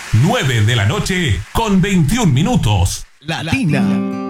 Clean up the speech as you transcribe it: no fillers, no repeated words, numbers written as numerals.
9 de la noche con 21 minutos. Latina.